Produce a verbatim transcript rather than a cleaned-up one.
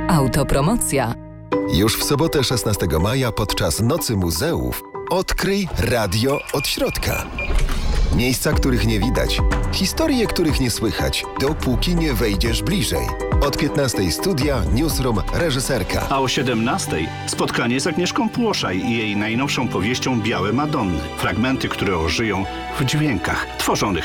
Autopromocja. Już w sobotę szesnastego maja podczas Nocy Muzeów odkryj radio od środka. Miejsca, których nie widać, historie, których nie słychać, dopóki nie wejdziesz bliżej. Od piętnastej studia, newsroom, reżyserka. A o siedemnastej spotkanie z Agnieszką Płoszaj i jej najnowszą powieścią Białe Madonny. Fragmenty, które ożyją w dźwiękach tworzonych